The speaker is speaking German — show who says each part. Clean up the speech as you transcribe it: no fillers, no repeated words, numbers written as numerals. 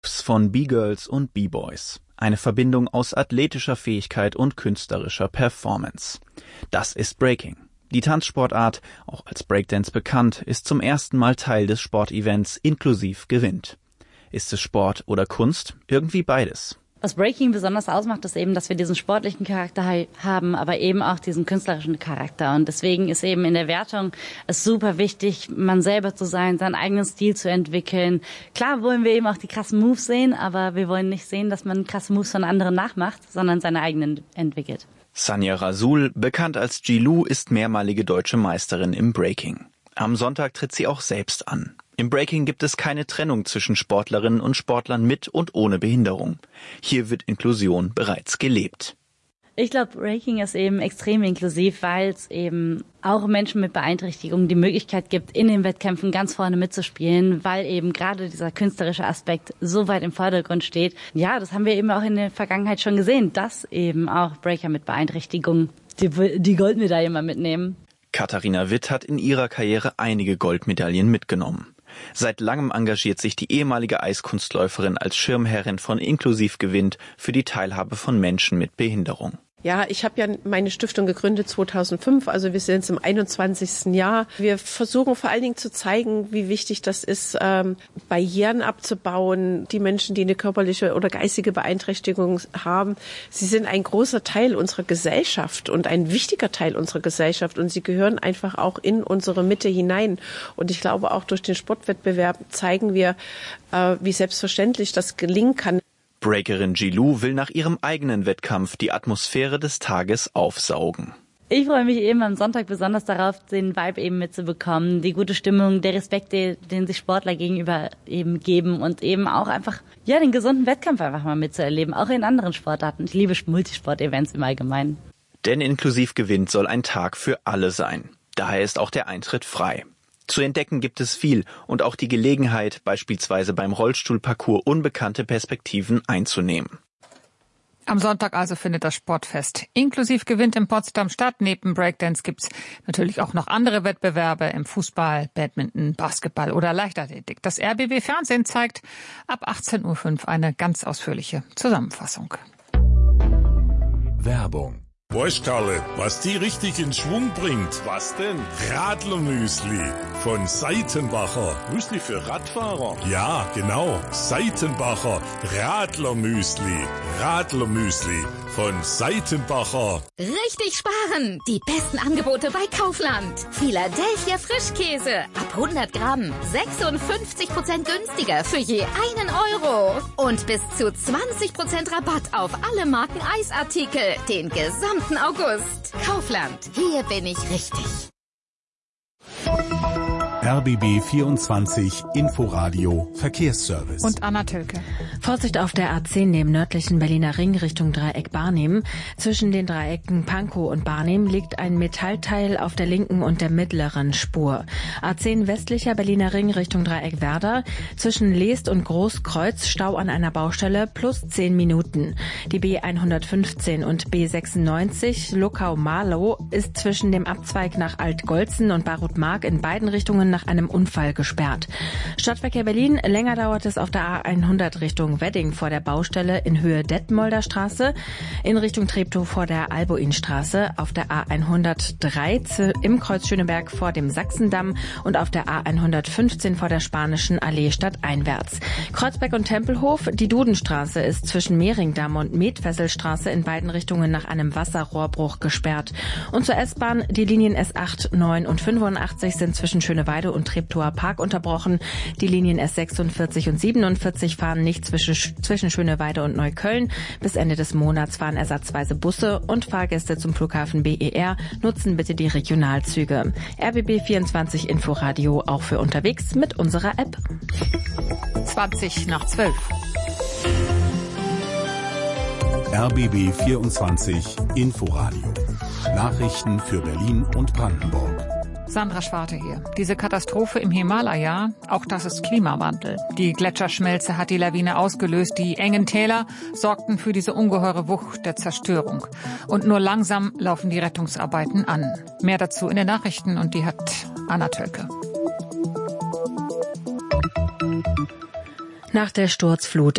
Speaker 1: von B-Girls und B-Boys. Eine Verbindung aus athletischer Fähigkeit und künstlerischer Performance. Das ist Breaking. Die Tanzsportart, auch als Breakdance bekannt, ist zum ersten Mal Teil des Sportevents inklusiv gewinnt. Ist es Sport oder Kunst? Irgendwie beides.
Speaker 2: Was Breaking besonders ausmacht, ist eben, dass wir diesen sportlichen Charakter haben, aber eben auch diesen künstlerischen Charakter. Und deswegen ist eben in der Wertung es super wichtig, man selber zu sein, seinen eigenen Stil zu entwickeln. Klar wollen wir eben auch die krassen Moves sehen, aber wir wollen nicht sehen, dass man krasse Moves von anderen nachmacht, sondern seine eigenen entwickelt.
Speaker 1: Sanya Rasul, bekannt als Ji-Lu, ist mehrmalige deutsche Meisterin im Breaking. Am Sonntag tritt sie auch selbst an. Im Breaking gibt es keine Trennung zwischen Sportlerinnen und Sportlern mit und ohne Behinderung. Hier wird Inklusion bereits gelebt.
Speaker 2: Ich glaube, Breaking ist eben extrem inklusiv, weil es eben auch Menschen mit Beeinträchtigungen die Möglichkeit gibt, in den Wettkämpfen ganz vorne mitzuspielen, weil eben gerade dieser künstlerische Aspekt so weit im Vordergrund steht. Ja, das haben wir eben auch in der Vergangenheit schon gesehen, dass eben auch Breaker mit Beeinträchtigungen die Goldmedaille mal mitnehmen.
Speaker 1: Katharina Witt hat in ihrer Karriere einige Goldmedaillen mitgenommen. Seit langem engagiert sich die ehemalige Eiskunstläuferin als Schirmherrin von Inklusiv gewinnt für die Teilhabe von Menschen mit Behinderung.
Speaker 3: Ja, ich habe ja meine Stiftung gegründet 2005, also wir sind jetzt im 21. Jahr. Wir versuchen vor allen Dingen zu zeigen, wie wichtig das ist, Barrieren abzubauen. Die Menschen, die eine körperliche oder geistige Beeinträchtigung haben, sie sind ein großer Teil unserer Gesellschaft und ein wichtiger Teil unserer Gesellschaft und sie gehören einfach auch in unsere Mitte hinein. Und ich glaube, auch durch den Sportwettbewerb zeigen wir, wie selbstverständlich das gelingen kann.
Speaker 1: Breakerin Ji-Lu will nach ihrem eigenen Wettkampf die Atmosphäre des Tages aufsaugen.
Speaker 2: Ich freue mich eben am Sonntag besonders darauf, den Vibe eben mitzubekommen, die gute Stimmung, der Respekt, den sich Sportler gegenüber eben geben und eben auch einfach, ja, den gesunden Wettkampf einfach mal mitzuerleben, auch in anderen Sportarten. Ich liebe Multisport-Events im Allgemeinen.
Speaker 1: Denn Inklusiv gewinnt soll ein Tag für alle sein. Daher ist auch der Eintritt frei. Zu entdecken gibt es viel und auch die Gelegenheit, beispielsweise beim Rollstuhlparcours unbekannte Perspektiven einzunehmen.
Speaker 4: Am Sonntag also findet das Sportfest Inklusiv gewinnt in Potsdam statt. Neben Breakdance gibt's natürlich auch noch andere Wettbewerbe im Fußball, Badminton, Basketball oder Leichtathletik. Das RBB Fernsehen zeigt ab 18:05 Uhr eine ganz ausführliche Zusammenfassung.
Speaker 5: Werbung. Weißt Karle, was die richtig in Schwung bringt? Was denn? Radlermüsli von Seitenbacher. Müsli für Radfahrer? Ja, genau. Seitenbacher Radlermüsli. Radlermüsli von Seitenbacher.
Speaker 6: Richtig sparen! Die besten Angebote bei Kaufland. Philadelphia Frischkäse. Ab 100 Gramm. 56% günstiger für je 1 Euro. Und bis zu 20% Rabatt auf alle Marken Eisartikel. Den gesamten August. Kaufland. Hier bin ich richtig.
Speaker 5: RBB 24 Inforadio Verkehrsservice.
Speaker 4: Und Anna Tölke.
Speaker 7: Vorsicht auf der A10 neben nördlichen Berliner Ring Richtung Dreieck Barnim. Zwischen den Dreiecken Pankow und Barnim liegt ein Metallteil auf der linken und der mittleren Spur. A10 westlicher Berliner Ring Richtung Dreieck Werder. Zwischen Leest und Großkreuz Stau an einer Baustelle plus 10 Minuten. Die B115 und B96 Luckau-Marlow ist zwischen dem Abzweig nach Altgolzen und Barut-Mark in beiden Richtungen nach einem Unfall gesperrt. Stadtverkehr Berlin, länger dauert es auf der A100 Richtung Wedding vor der Baustelle in Höhe Detmolder Straße, in Richtung Treptow vor der Albuinstraße, auf der A103 im Kreuz Schöneberg vor dem Sachsendamm und auf der A115 vor der Spanischen Allee stadteinwärts. Kreuzberg und Tempelhof, die Dudenstraße ist zwischen Mehringdamm und Metfesselstraße in beiden Richtungen nach einem Wasserrohrbruch gesperrt. Und zur S-Bahn, die Linien S8, 9 und 85 sind zwischen Schöneweide und Treptower Park unterbrochen. Die Linien S46 und 47 fahren nicht zwischen Schöneweide und Neukölln. Bis Ende des Monats fahren ersatzweise Busse und Fahrgäste zum Flughafen BER nutzen bitte die Regionalzüge. RBB 24 Inforadio auch für unterwegs mit unserer App.
Speaker 4: 11:20.
Speaker 5: RBB 24 Inforadio. Nachrichten für Berlin und Brandenburg.
Speaker 4: Sandra Schwarte hier. Diese Katastrophe im Himalaya, auch das ist Klimawandel. Die Gletscherschmelze hat die Lawine ausgelöst. Die engen Täler sorgten für diese ungeheure Wucht der Zerstörung. Und nur langsam laufen die Rettungsarbeiten an. Mehr dazu in den Nachrichten und die hat Anna Tölke.
Speaker 7: Nach der Sturzflut